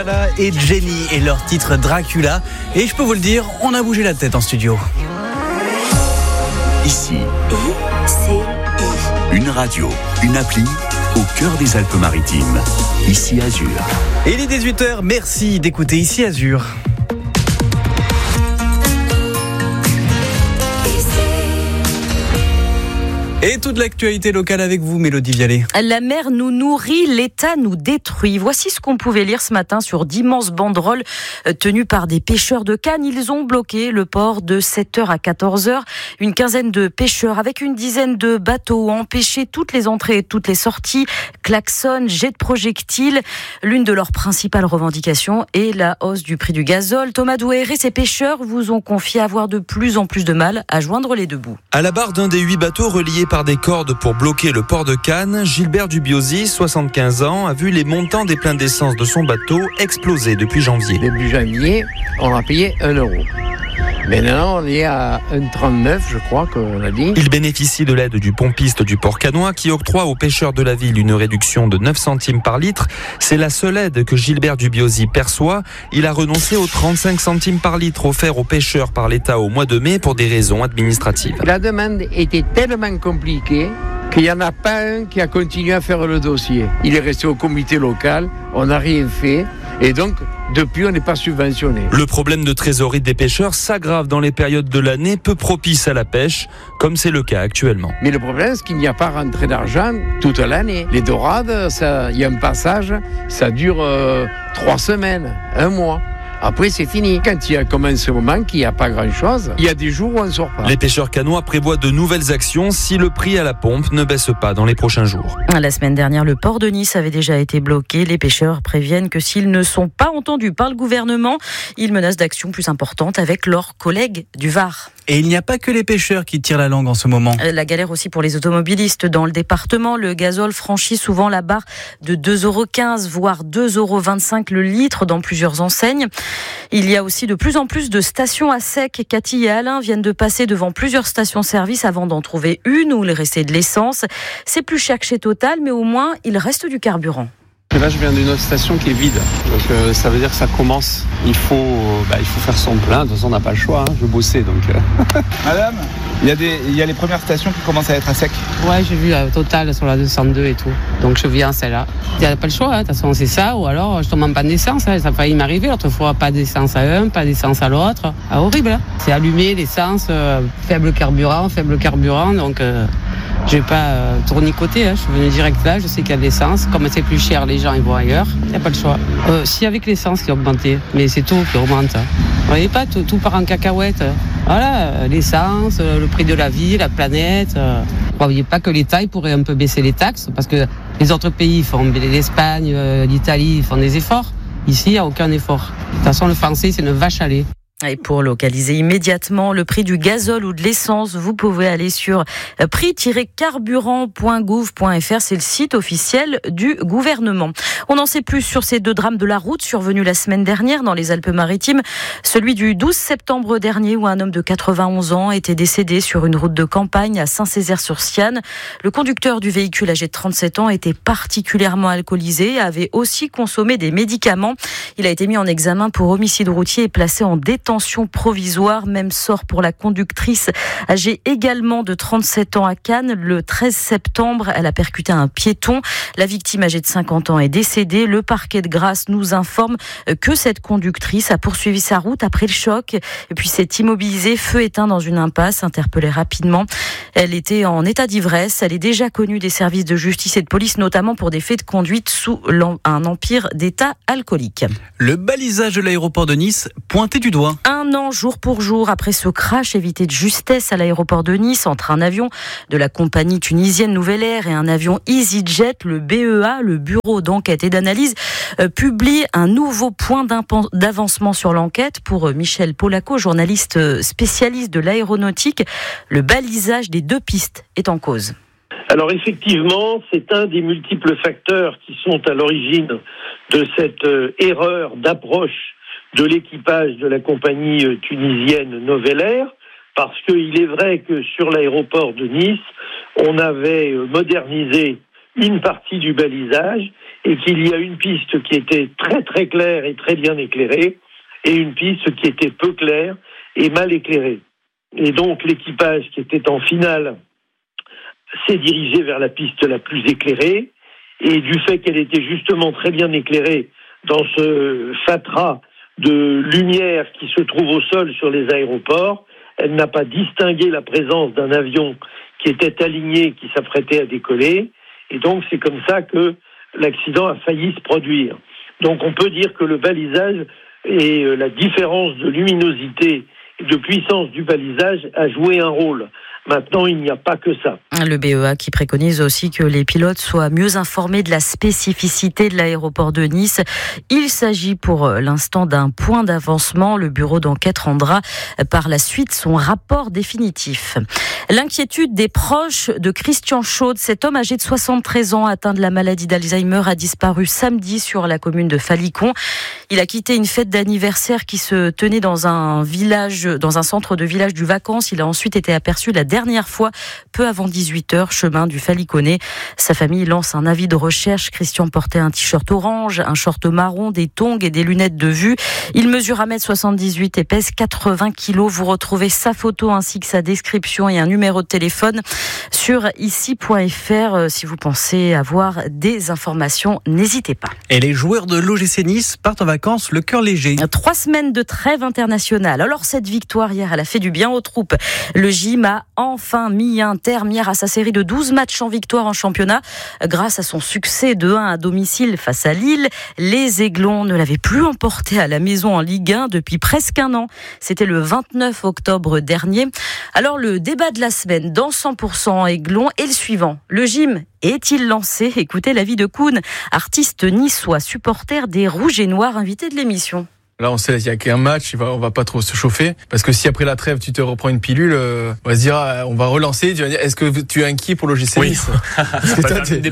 Et Jenny et leur titre Dracula. Et je peux vous le dire, on a bougé la tête en studio. Ici, une radio, une appli au cœur des Alpes-Maritimes. Ici Azur. Et il est 18h, merci d'écouter Ici Azur. Et toute l'actualité locale avec vous, Mélodie Vialet. La mer nous nourrit, l'État nous détruit. Voici ce qu'on pouvait lire ce matin sur d'immenses banderoles tenues par des pêcheurs de Cannes. Ils ont bloqué le port de 7h à 14h. Une quinzaine de pêcheurs avec une dizaine de bateaux ont empêché toutes les entrées et toutes les sorties. Klaxons, jets de projectiles. L'une de leurs principales revendications est la hausse du prix du gazole. Thomas Douaire et ses pêcheurs vous ont confié avoir de plus en plus de mal à joindre les deux bouts. À la barre d'un des 8 bateaux reliés par des cordes pour bloquer le port de Cannes, Gilbert Dubiosi, 75 ans, a vu les montants des pleins d'essence de son bateau exploser depuis janvier. Début janvier, on a payé 1 euro. Maintenant, on est à 1,39, je crois qu'on a dit. Il bénéficie de l'aide du pompiste du port cannois qui octroie aux pêcheurs de la ville une réduction de 9 centimes par litre. C'est la seule aide que Gilbert Dubiosi perçoit. Il a renoncé aux 35 centimes par litre offerts aux pêcheurs par l'État au mois de mai pour des raisons administratives. La demande était tellement compliquée qu'il n'y en a pas un qui a continué à faire le dossier. Il est resté au comité local, on n'a rien fait. Et donc, depuis, on n'est pas subventionné. Le problème de trésorerie des pêcheurs s'aggrave dans les périodes de l'année peu propices à la pêche, comme c'est le cas actuellement. Mais le problème, c'est qu'il n'y a pas rentré d'argent toute l'année. Les dorades, il y a un passage, ça dure 3 semaines, 1 mois. Après, c'est fini. Quand il y a comme en ce moment qu'il n'y a pas grand-chose, il y a des jours où on ne sort pas. Les pêcheurs cannois prévoient de nouvelles actions si le prix à la pompe ne baisse pas dans les prochains jours. La semaine dernière, le port de Nice avait déjà été bloqué. Les pêcheurs préviennent que s'ils ne sont pas entendus par le gouvernement, ils menacent d'actions plus importantes avec leurs collègues du Var. Et il n'y a pas que les pêcheurs qui tirent la langue en ce moment. La galère aussi pour les automobilistes. Dans le département, le gazole franchit souvent la barre de 2,15 €, voire 2,25 € le litre dans plusieurs enseignes. Il y a aussi de plus en plus de stations à sec. Cathy et Alain viennent de passer devant plusieurs stations-service avant d'en trouver une où il restait de l'essence. C'est plus cher que chez Total, mais au moins, il reste du carburant. Et là, je viens d'une autre station qui est vide. Donc, ça veut dire que ça commence. Il faut faire son plein. De toute façon, on n'a pas le choix. Je veux bosser. Donc. Madame, il y a les premières stations qui commencent à être à sec. Ouais, j'ai vu Total sur la 202 et tout. Donc, je viens à celle-là. Il n'y a pas le choix. De toute façon, c'est ça. Ou alors, je tombe en panne d'essence. Ça a failli m'arriver l'autre fois. Pas d'essence à un, pas d'essence à l'autre. Ah, horrible. C'est allumé, l'essence, faible carburant. Donc, je vais pas tournicoter. Je suis venu direct là. Je sais qu'il y a de l'essence. Comme c'est plus cher, les gens ils vont ailleurs. Il n'y a pas le choix. Si avec l'essence qui a augmenté, mais c'est tout qui augmente. Vous voyez pas, tout part en cacahuète. Voilà, l'essence, le prix de la vie, la planète. Vous ne croyez pas que l'État il pourrait un peu baisser les taxes parce que les autres pays font, l'Espagne, l'Italie font des efforts. Ici, il n'y a aucun effort. De toute façon, le français, c'est une vache à lait. Et pour localiser immédiatement le prix du gazole ou de l'essence, vous pouvez aller sur prix-carburant.gouv.fr. C'est le site officiel du gouvernement. On n'en sait plus sur ces 2 drames de la route survenus la semaine dernière dans les Alpes-Maritimes. Celui du 12 septembre dernier où un homme de 91 ans était décédé sur une route de campagne à Saint-Césaire-sur-Siane. Le conducteur du véhicule âgé de 37 ans était particulièrement alcoolisé et avait aussi consommé des médicaments. Il a été mis en examen pour homicide routier et placé en détention provisoire. Même sort pour la conductrice âgée également de 37 ans à Cannes. Le 13 septembre, elle a percuté un piéton. La victime âgée de 50 ans est décédée. Le parquet de Grasse nous informe que cette conductrice a poursuivi sa route après le choc et puis s'est immobilisée, feu éteint dans une impasse. Interpellée rapidement, elle était en état d'ivresse. Elle est déjà connue des services de justice et de police, notamment pour des faits de conduite sous un empire d'état alcoolique. Le balisage de l'aéroport de Nice pointé du doigt. 1 an jour pour jour après ce crash évité de justesse à l'aéroport de Nice entre un avion de la compagnie tunisienne Nouvelle Air et un avion EasyJet, le BEA, le Bureau d'enquête et d'analyse, publie un nouveau point d'avancement sur l'enquête. Pour Michel Polaco, journaliste spécialiste de l'aéronautique, le balisage des 2 pistes est en cause. Alors effectivement, c'est un des multiples facteurs qui sont à l'origine de cette erreur d'approche de l'équipage de la compagnie tunisienne Nouvelle Air, parce qu'il est vrai que sur l'aéroport de Nice, on avait modernisé une partie du balisage et qu'il y a une piste qui était très très claire et très bien éclairée et une piste qui était peu claire et mal éclairée. Et donc l'équipage qui était en finale s'est dirigé vers la piste la plus éclairée et du fait qu'elle était justement très bien éclairée dans ce fatras de lumière qui se trouve au sol sur les aéroports, elle n'a pas distingué la présence d'un avion qui était aligné, qui s'apprêtait à décoller, et donc c'est comme ça que l'accident a failli se produire. Donc on peut dire que le balisage et la différence de luminosité et de puissance du balisage a joué un rôle. Maintenant, il n'y a pas que ça. Le BEA qui préconise aussi que les pilotes soient mieux informés de la spécificité de l'aéroport de Nice. Il s'agit pour l'instant d'un point d'avancement. Le bureau d'enquête rendra par la suite son rapport définitif. L'inquiétude des proches de Christian Chaude, cet homme âgé de 73 ans atteint de la maladie d'Alzheimer, a disparu samedi sur la commune de Falicon. Il a quitté une fête d'anniversaire qui se tenait dans un village, dans un centre de village du Vacances. Il a ensuite été aperçu la dernière fois peu avant 18h, chemin du Faliconnet. Sa famille lance un avis de recherche. Christian portait un t-shirt orange, un short marron, des tongs et des lunettes de vue. Il mesure 1m78 et pèse 80 kg. Vous retrouvez sa photo ainsi que sa description et un numéro de téléphone sur ici.fr. Si vous pensez avoir des informations, n'hésitez pas. Et les joueurs de l'OGC Nice partent en vacances le cœur léger. 3 semaines de trêve internationale. Alors cette victoire hier, elle a fait du bien aux troupes. Le gym a enfin mis un terme hier à sa série de 12 matchs en victoire en championnat. Grâce à son succès de 1 à domicile face à Lille, les Aiglons ne l'avaient plus emporté à la maison en Ligue 1 depuis presque un an. C'était le 29 octobre dernier. Alors le débat de la semaine dans 100% Aiglons est le suivant. Le gym est-il lancé ? Écoutez l'avis de Koun, artiste niçois, supporter des Rouges et Noirs, invité de l'émission. Là, on sait qu'il n'y a qu'un match, on va pas trop se chauffer. Parce que si après la trêve, tu te reprends une pilule, on va se dire, on va relancer. Tu vas dire, est-ce que tu es inquiet pour l'OGC Nice ? Tu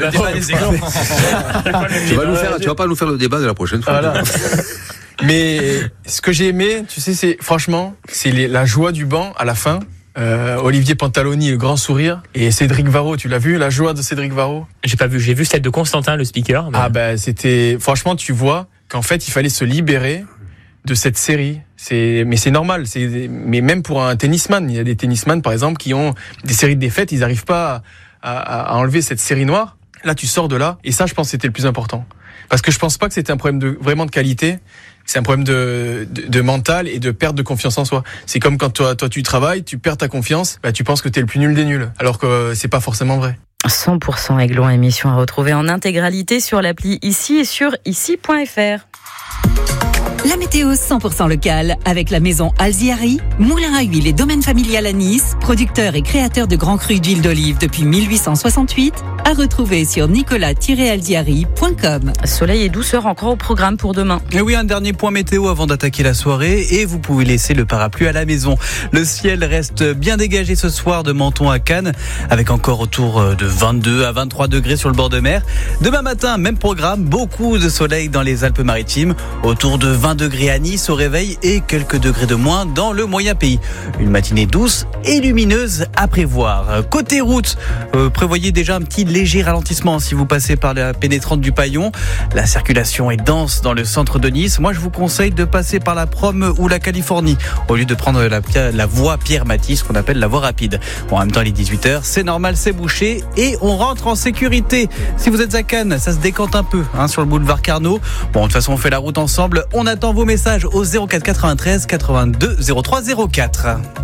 vas pas nous faire le débat de la prochaine fois. Voilà. Mais ce que j'ai aimé, tu sais, c'est la joie du banc à la fin. Olivier Pantaloni, le grand sourire, et Cédric Varro, tu l'as vu, la joie de Cédric Varro ? J'ai pas vu, j'ai vu celle de Constantin, le speaker. Mais... Ah ben c'était, franchement, tu vois qu'en fait il fallait se libérer de cette série. Mais c'est normal. Mais même pour un tennisman, il y a des tennisman par exemple qui ont des séries de défaites, ils n'arrivent pas à enlever cette série noire. Là, tu sors de là, et ça, je pense que c'était le plus important. Parce que je pense pas que c'était un problème vraiment de qualité. C'est un problème de mental et de perte de confiance en soi. C'est comme quand toi tu travailles, tu perds ta confiance, tu penses que t'es le plus nul des nuls, alors que c'est pas forcément vrai. 100% Aiglons, émission à retrouver en intégralité sur l'appli Ici et sur ici.fr. La météo 100% locale avec la maison Alziari, moulin à huile et domaine familial à Nice, producteur et créateur de grands crus d'huile d'olive depuis 1868, à retrouver sur nicolas-alziari.com. Soleil et douceur encore au programme pour demain. Et oui, un dernier point météo avant d'attaquer la soirée et vous pouvez laisser le parapluie à la maison. Le ciel reste bien dégagé ce soir de Menton à Cannes avec encore autour de 22 à 23 degrés sur le bord de mer. Demain matin, même programme, beaucoup de soleil dans les Alpes-Maritimes, autour de 20 degrés à Nice au réveil et quelques degrés de moins dans le moyen pays. Une matinée douce et lumineuse à prévoir. Côté route, prévoyez déjà un petit léger ralentissement si vous passez par la pénétrante du Paillon. La circulation est dense dans le centre de Nice. Moi, je vous conseille de passer par la Prom ou la Californie au lieu de prendre la voie Pierre-Mathis, qu'on appelle la voie rapide. Bon, en même temps, il est 18h, c'est normal, c'est bouché et on rentre en sécurité. Si vous êtes à Cannes, ça se décante un peu sur le boulevard Carnot. Bon, de toute façon, on fait la route ensemble. On attend vos messages au 04 93 82 03 04.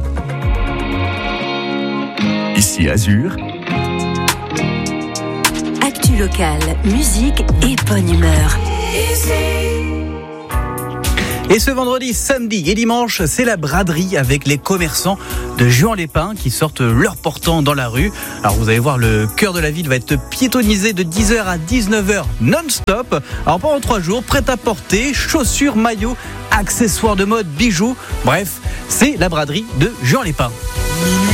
Ici Azur. Actu locale, musique et bonne humeur. Et ce vendredi, samedi et dimanche, c'est la braderie avec les commerçants de Juan-les-Pins qui sortent leur portant dans la rue. Alors vous allez voir, le cœur de la ville va être piétonnisé de 10h à 19h non-stop. Alors pendant 3 jours, prêt-à-porter, chaussures, maillots, accessoires de mode, bijoux. Bref, c'est la braderie de Juan-les-Pins.